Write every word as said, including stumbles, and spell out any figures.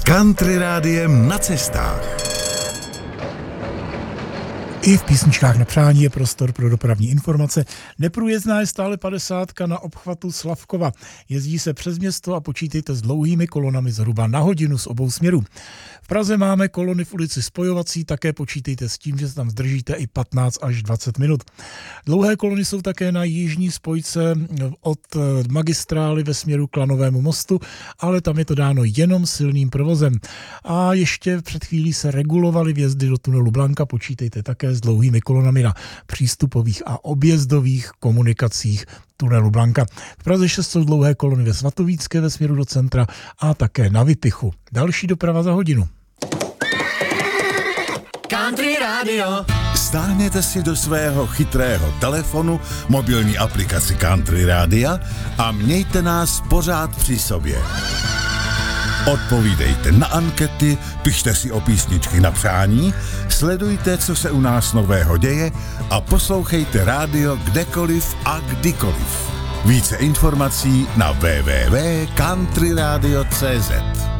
Country rádiem na cestách. I v písničkách na přání je prostor pro dopravní informace. Neprůjezdná je stále padesátka na obchvatu Slavkova. Jezdí se přes město a počítejte s dlouhými kolonami zhruba na hodinu z obou směrů. V Praze máme kolony v ulici Spojovací, také počítejte s tím, že se tam zdržíte i patnáct až dvacet minut. Dlouhé kolony jsou také na jižní spojce od magistrály ve směru k Lanovému mostu, ale tam je to dáno jenom silným provozem. A ještě před chvílí se regulovaly vjezdy do tunelu Blanka, počítejte také s dlouhými kolonami na přístupových a objezdových komunikacích tunelu Blanka. V Praze šest jsou dlouhé kolony ve Svatovícké ve směru do centra a také na Vypichu. Další doprava za hodinu. Country Radio. Stáhněte si do svého chytrého telefonu mobilní aplikaci Country Rádia a mějte nás pořád při sobě. Odpovídejte na ankety, pište si o písničky na přání, sledujte, co se u nás nového děje a poslouchejte rádio kdekoliv a kdykoliv. Více informací na w w w tečka country radio tečka c z.